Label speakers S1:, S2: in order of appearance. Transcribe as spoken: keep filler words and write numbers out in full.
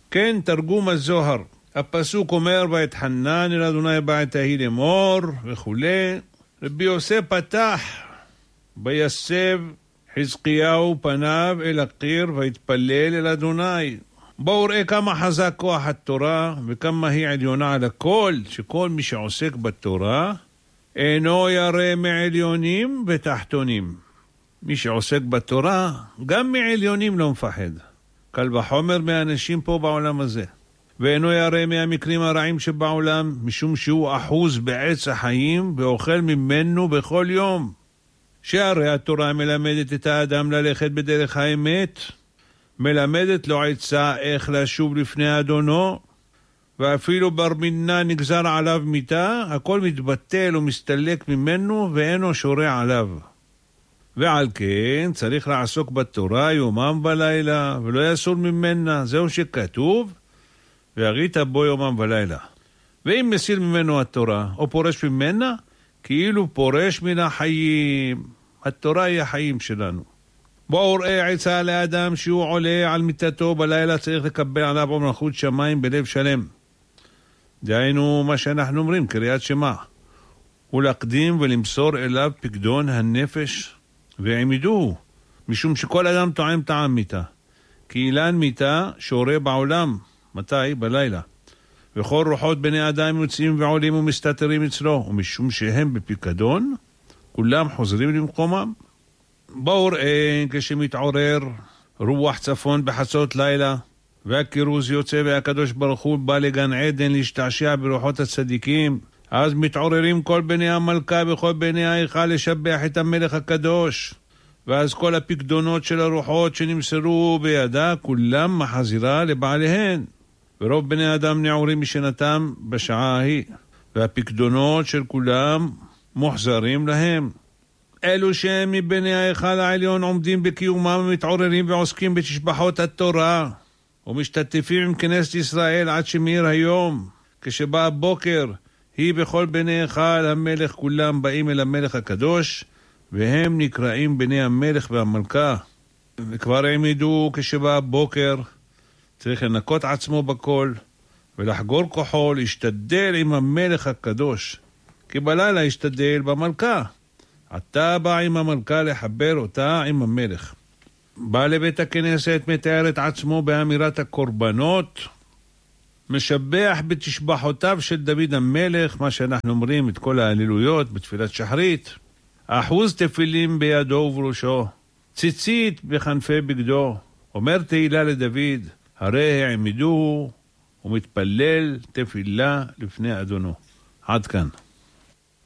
S1: כן, תרגום הזוהר. הפסוק אומר, ויתחנן אל אדוני בעת ההיא לאמור וכולי. רבי יוסף פתח, ויסב חזקיהו פניו אל הקיר והתפלל אל אדוני. בואו ראה כמה חזק כוח התורה וכמה היא עליונה על הכל, שכל מי שעוסק בתורה אינו ירא מעליונים ותחתונים. מי שעוסק בתורה גם מעליונים לא מפחד, קל וחומר מהאנשים פה בעולם הזה, ואינו ירא מהמקרים הרעים שבעולם, משום שהוא אחוז בעץ החיים ואוכל ממנו בכל יום. שהרי התורה מלמדת את האדם ללכת בדרך האמת, מלמדת לו עצה איך לשוב לפני אדונו, ואפילו בר מינן נגזר עליו מיתה, הכל מתבטל ומסתלק ממנו ואינו שורע עליו. ועל כן צריך לעסוק בתורה יומם ולילה, ולא יסור ממנה, זהו שכתוב, והרית בו יומם ולילה. ואם מסיר ממנו התורה, או פורש ממנה, כאילו פורש מן החיים. התורה היא החיים שלנו. בואו ראה עצה לאדם שהוא עולה על מיטתו בלילה, צריך לקבל עליו מלכות שמיים בלב שלם. דהיינו מה שאנחנו אומרים, קריאת שמע. ולהקדים ולמסור אליו פקדון הנפש, והעמידוהו, משום שכל אדם טועם טעם מיתה. כי אילן מיתה שורה בעולם. מתי? בלילה. וכל רוחות בני אדם יוצאים ועולים ומסתתרים אצלו, ומשום שהם בפיקדון, כולם חוזרים למקומם. בואו ראה כשמתעורר רוח צפון בחצות לילה, והקירוז יוצא והקדוש ברוך הוא בא לגן עדן להשתעשע ברוחות הצדיקים, אז מתעוררים כל בני המלכה וכל בני ההיכל לשבח את המלך הקדוש, ואז כל הפקדונות של הרוחות שנמסרו בידה כולם מחזירה לבעליהן, ורוב בני אדם נעורים משנתם בשעה ההיא, והפקדונות של כולם מוחזרים להם. אלו שהם מבני ההיכל העליון עומדים בקיומם ומתעוררים ועוסקים בתשבחות התורה ומשתתפים עם כנסת ישראל עד שמאיר היום. כשבא הבוקר היא בכל בני היכל המלך כולם באים אל המלך הקדוש, והם נקראים בני המלך והמלכה. וכבר הם ידעו כשבא הבוקר צריך לנקות עצמו בכל ולחגור כוחו, להשתדל עם המלך הקדוש, כי בלילה השתדל במלכה. אתה בא עם המלכה לחבר אותה עם המלך. בא לבית הכנסת, מתאר את עצמו באמירת הקורבנות, משבח בתשבחותיו של דוד המלך, מה שאנחנו אומרים את כל ההללויות בתפילת שחרית, אחוז תפילים בידו ובראשו, ציצית בכנפי בגדו, אומר תהילה לדוד, הרי העמידוהו ומתפלל תפילה לפני אדונו. עד כאן.